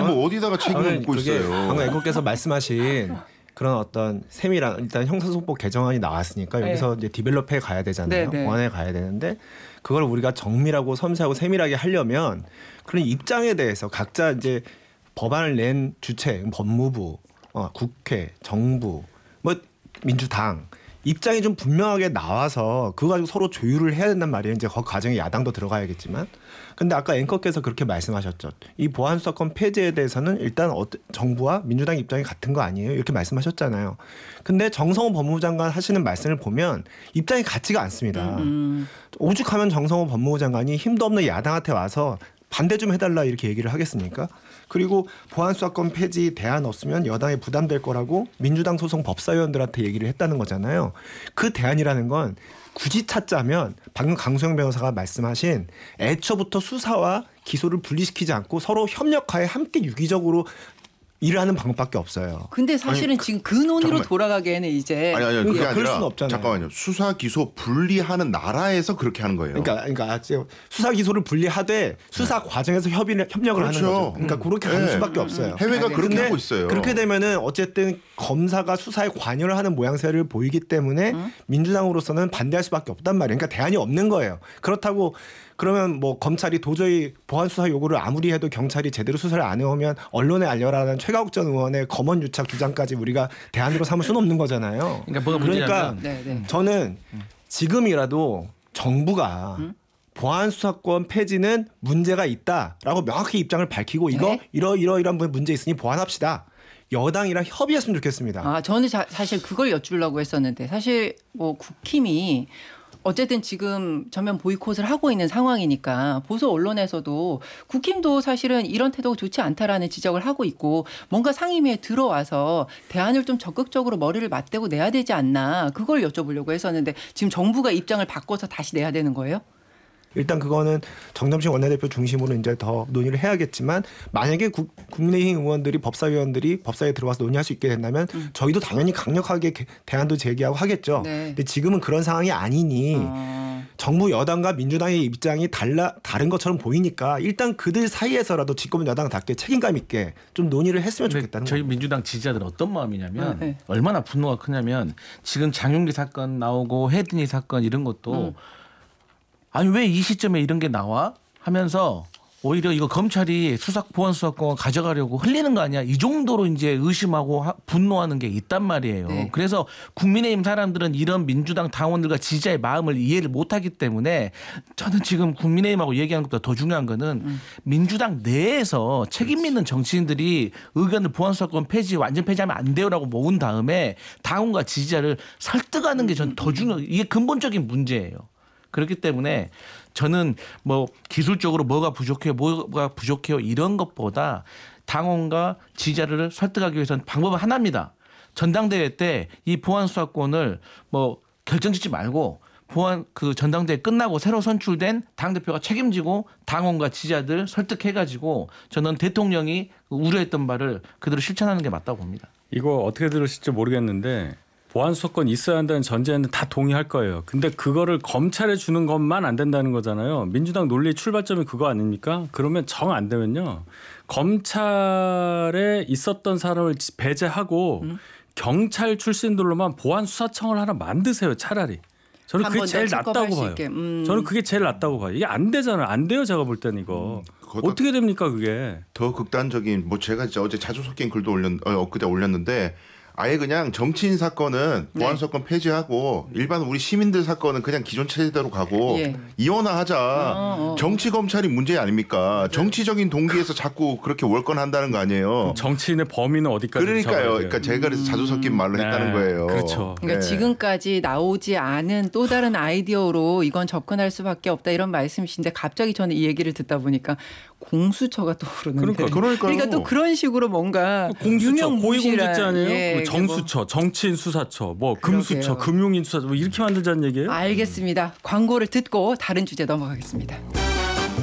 뭐 어디다가 책임을 묻고 있어요. 방금 앵커께서 말씀하신 그런 어떤 세밀한 일단 형사소송법 개정안이 나왔으니까 여기서 이제 디벨롭해 가야 되잖아요. 보완해 가야 되는데 그걸 우리가 정밀하고 섬세하고 세밀하게 하려면 그런 입장에 대해서 각자 이제 법안을 낸 주체, 법무부, 국회, 정부, 뭐 민주당 입장이 좀 분명하게 나와서 그거 가지고 서로 조율을 해야 된단 말이에요. 이제 그 과정에 야당도 들어가야겠지만. 근데 아까 앵커께서 그렇게 말씀하셨죠. 이 보안수사권 폐지에 대해서는 일단 정부와 민주당 입장이 같은 거 아니에요? 이렇게 말씀하셨잖아요. 근데 정성호 법무부 장관 하시는 말씀을 보면 입장이 같지가 않습니다. 오죽하면 정성호 법무부 장관이 힘도 없는 야당한테 와서 반대 좀 해달라 이렇게 얘기를 하겠습니까? 그리고 보안수사권 폐지 대안 없으면 여당에 부담될 거라고 민주당 소속 법사위원들한테 얘기를 했다는 거잖아요. 그 대안이라는 건 굳이 찾자면 방금 강수영 변호사가 말씀하신 애초부터 수사와 기소를 분리시키지 않고 서로 협력하에 함께 유기적으로 일을 하는 방법밖에 없어요. 근데 사실은 지금 그 논의로 잠깐만. 돌아가기에는 이제 아니 그게 그럴 수는 아니라 없잖아요. 잠깐만요. 수사 기소 분리하는 나라에서 그렇게 하는 거예요. 그러니까 수사 기소를 분리하되 수사 과정에서 협력을 그렇죠. 하는 거죠. 그러니까 그렇게 가는 수밖에 없어요. 해외가 그렇게 근데 하고 있어요. 그렇게 되면은 어쨌든 검사가 수사에 관여를 하는 모양새를 보이기 때문에 민주당으로서는 반대할 수밖에 없단 말이에요. 그러니까 대안이 없는 거예요. 그렇다고 그러면 뭐 검찰이 도저히 보안 수사 요구를 아무리 해도 경찰이 제대로 수사를 안 해오면 언론에 알려라는 최가욱 전 의원의 검언 유착 주장까지 우리가 대안으로 삼을 수는 없는 거잖아요. 그러니까 저는 지금이라도 정부가 보안 수사권 폐지는 문제가 있다라고 명확히 입장을 밝히고 이거 이러이러한 문제 있으니 보완합시다. 여당이랑 협의했으면 좋겠습니다. 저는 사실 그걸 여쭈려고 했었는데 사실 뭐 국힘이 어쨌든 지금 전면 보이콧을 하고 있는 상황이니까 보수 언론에서도 국힘도 사실은 이런 태도가 좋지 않다라는 지적을 하고 있고 뭔가 상임위에 들어와서 대안을 좀 적극적으로 머리를 맞대고 내야 되지 않나 그걸 여쭤보려고 했었는데 지금 정부가 입장을 바꿔서 다시 내야 되는 거예요? 일단 그거는 정점식 원내대표 중심으로 이제 더 논의를 해야겠지만 만약에 국민의힘 의원들이 법사위원들이 법사위에 들어와서 논의할 수 있게 된다면 저희도 당연히 강력하게 대안도 제기하고 하겠죠. 근데 지금은 그런 상황이 아니니 정부 여당과 민주당의 입장이 다른 것처럼 보이니까 일단 그들 사이에서라도 집권 여당답게 책임감 있게 좀 논의를 했으면 좋겠다는 저희 겁니다. 민주당 지지자들은 어떤 마음이냐면 얼마나 분노가 크냐면 지금 장윤기 사건 나오고 혜든이 사건 이런 것도 아니 왜 이 시점에 이런 게 나와 하면서 오히려 이거 검찰이 보안수사권 가져가려고 흘리는 거 아니야 이 정도로 이제 의심하고 분노하는 게 있단 말이에요. 그래서 국민의힘 사람들은 이런 민주당 당원들과 지지자의 마음을 이해를 못하기 때문에 저는 지금 국민의힘하고 얘기하는 것보다 더 중요한 거는 민주당 내에서 책임 있는 정치인들이 의견을 보안수사권 폐지 완전 폐지하면 안 돼요라고 모은 다음에 당원과 지지자를 설득하는 게 전 더 중요해요. 이게 근본적인 문제예요. 그렇기 때문에 저는 뭐 기술적으로 뭐가 부족해요 이런 것보다 당원과 지지자를 설득하기 위해서는 방법은 하나입니다. 전당대회 때 이 보안수사권을 뭐 결정짓지 말고 전당대회 끝나고 새로 선출된 당대표가 책임지고 당원과 지지자들 설득해가지고 저는 대통령이 우려했던 바를 그대로 실천하는 게 맞다고 봅니다. 이거 어떻게 들으실지 모르겠는데 보안수사권 있어야 한다는 전제는 다 동의할 거예요. 근데 그거를 검찰에 주는 것만 안 된다는 거잖아요. 민주당 논리의 출발점이 그거 아닙니까? 그러면 정 안 되면요. 검찰에 있었던 사람을 배제하고 경찰 출신들로만 보안수사청을 하나 만드세요. 차라리. 저는 그게 제일 낫다고 봐요. 저는 그게 제일 낫다고 봐요. 이게 안 되잖아요. 안 돼요. 제가 볼 때는 이거. 어떻게 됩니까 그게. 더 극단적인 뭐 제가 진짜 어제 자주 섞인 글도 엊그제 올렸는데 아예 그냥 정치인 사건은 보안수사권 폐지하고 일반 우리 시민들 사건은 그냥 기존 체제대로 가고 이원화하자. 정치 검찰이 문제 아닙니까? 정치적인 동기에서 자꾸 그렇게 월권한다는 거 아니에요. 정치인의 범위는 어디까지? 그러니까요. 그러니까 제가 그래서 자주 섞인 말로 했다는 거예요. 그렇죠. 그러니까 지금까지 나오지 않은 또 다른 아이디어로 이건 접근할 수밖에 없다 이런 말씀이신데 갑자기 저는 이 얘기를 듣다 보니까 공수처가 떠오르는데. 그러니까 또 그런 식으로 뭔가 공수처 고위공직자 아니에요? 예, 정수처, 정치인 수사처, 뭐 금수처, 금융인 수사처 뭐 이렇게 만들자는 얘기예요? 알겠습니다. 광고를 듣고 다른 주제 넘어가겠습니다.